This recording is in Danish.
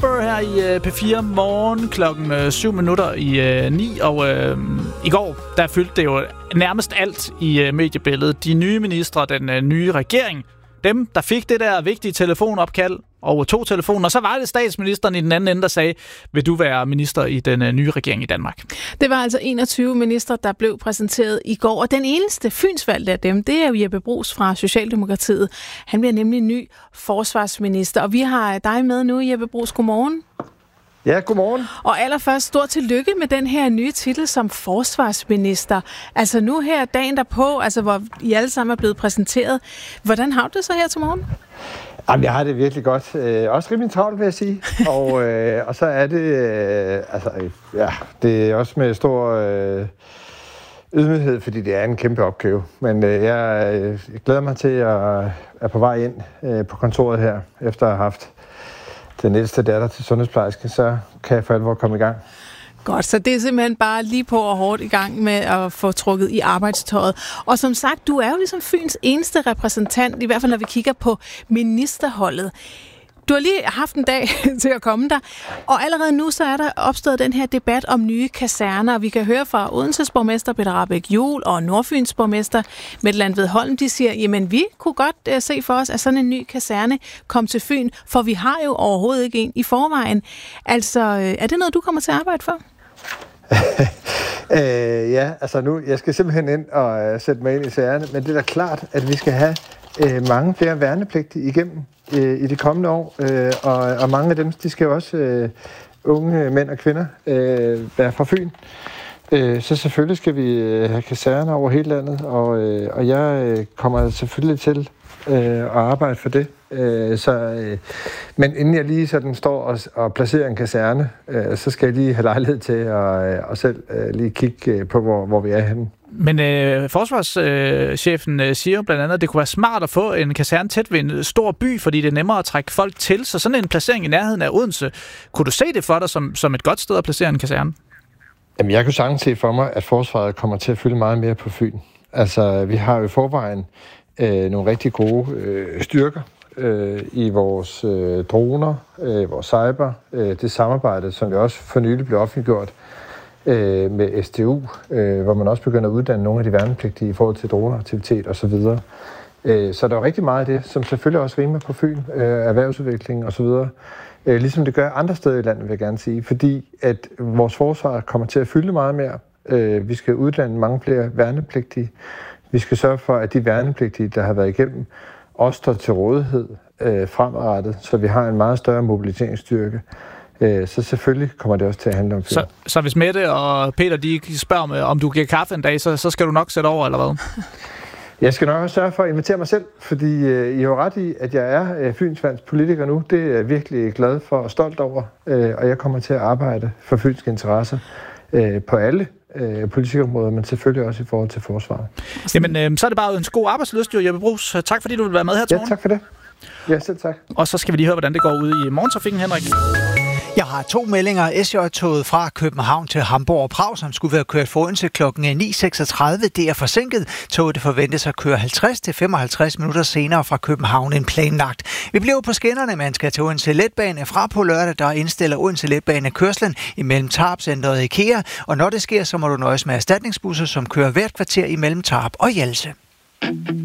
Number her i P4 Morgen klokken 7 minutter i 9. Og i går, der fyldte det jo nærmest alt i mediebilledet. De nye ministre, den nye regering, dem, der fik det der vigtige telefonopkald over 2 telefoner. Og så var det statsministeren i den anden ende, der sagde, vil du være minister i den nye regering i Danmark? Det var altså 21 ministre, der blev præsenteret i går. Og den eneste fynsvalgte af dem, det er jo Jeppe Bruus fra Socialdemokratiet. Han bliver nemlig ny forsvarsminister. Og vi har dig med nu, Jeppe Bruus. Godmorgen. Ja, godmorgen. Og allerførst stort tillykke med den her nye titel som forsvarsminister. Altså nu her dagen derpå, altså hvor I alle sammen er blevet præsenteret. Hvordan har du det så her til morgen? Jamen, jeg har det virkelig godt. Også rimelig travlt, vil jeg sige. Og så er det, det er også med stor ydmyghed, fordi det er en kæmpe opgave. Men jeg glæder mig til at er på vej ind på kontoret her, efter at have haft den ældste datter til sundhedsplejerske, så kan jeg for alvor komme i gang. Godt, så det er simpelthen bare lige på og hårdt i gang med at få trukket i arbejdstøjet. Og som sagt, du er jo ligesom Fyns eneste repræsentant, i hvert fald når vi kigger på ministerholdet. Du har lige haft en dag til at komme der, og allerede nu så er der opstået den her debat om nye kaserner. Vi kan høre fra Odenses borgmester Peter Rahbæk Juhl og Nordfyns borgmester Mette Landved Holm, de siger, jamen vi kunne godt se for os, at sådan en ny kaserne kom til Fyn, for vi har jo overhovedet ikke en i forvejen. Altså, er det noget, du kommer til at arbejde for? Ja, altså nu, jeg skal simpelthen ind og sætte mig ind i sagerne, men det er da klart, at vi skal have mange flere værnepligtige igennem i de kommende år, og mange af dem, de skal jo også, unge mænd og kvinder, være fra Fyn. Så selvfølgelig skal vi have kaserner over hele landet, og jeg kommer selvfølgelig til at arbejde for det. Men inden jeg lige sådan står og placerer en kaserne, så skal jeg lige have lejlighed til at selv lige kigge på, hvor vi er henne. Men forsvarschefen siger jo blandt andet, at det kunne være smart at få en kaserne tæt ved en stor by, fordi det er nemmere at trække folk til. Så sådan en placering i nærheden af Odense, kunne du se det for dig som et godt sted at placere en kaserne? Jamen, jeg kunne sagtens se for mig, at forsvaret kommer til at fylde meget mere på Fyn. Altså, vi har jo i forvejen nogle rigtig gode styrker i vores droner, vores cyber, det samarbejde, som vi også for nylig blev offentliggjort med SDU, hvor man også begynder at uddanne nogle af de værnepligtige i forhold til droneaktivitet osv. Så der er rigtig meget af det, som selvfølgelig også rimer på Fyn, erhvervsudvikling osv., ligesom det gør andre steder i landet, vil jeg gerne sige, fordi at vores forsvar kommer til at fylde meget mere. Vi skal uddanne mange flere værnepligtige. Vi skal sørge for, at de værnepligtige, der har været igennem, også står til rådighed fremadrettet, så vi har en meget større mobiliseringsstyrke. Så selvfølgelig kommer det også til at handle om Fyn. Så hvis Mette og Peter de spørger om du giver kaffe en dag, så skal du nok sætte over, eller hvad? Jeg skal nok også sørge for at invitere mig selv, fordi I har ret i, at jeg er Fynsvands politiker nu. Det er jeg virkelig glad for og stolt over, og jeg kommer til at arbejde for fynske interesser på alle politikområder, men selvfølgelig også i forhold til forsvaret. Jamen, så er det bare en god arbejdslyst, Jeppe Bruus. Tak fordi du vil være med her til morgen. Ja, tak for det. Ja, selv tak. Og så skal vi lige høre, hvordan det går ude i morgentrafikken, Henrik. Jeg har 2 meldinger. SJ-toget fra København til Hamburg og Prag, som skulle være kørt for Odense kl. 9.36. Det er forsinket. Toget forventes at køre 50-55 minutter senere fra København end planlagt. Vi bliver på skinnerne, man skal til Odense Letbane. Fra på lørdag, der indstiller Odense Letbane kørslen imellem Tarp-centret og IKEA. Og når det sker, så må du nøjes med erstatningsbusser, som kører hvert kvarter imellem Tarp og Hjelse.